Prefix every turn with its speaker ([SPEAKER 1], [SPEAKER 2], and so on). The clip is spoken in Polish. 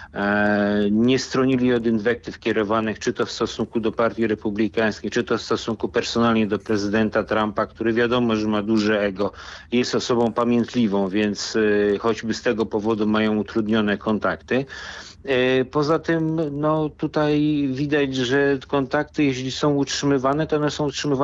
[SPEAKER 1] nie stronili od inwektyw kierowanych czy to w stosunku do Partii Republikańskiej, czy to w stosunku personalnie do prezydenta Trumpa, który wiadomo, że ma duże ego, jest osobą pamiętliwą, więc choćby z tego powodu mają utrudnione kontakty. Poza tym, no tutaj widać, że kontakty, jeśli są utrzymywane, to one są utrzymywane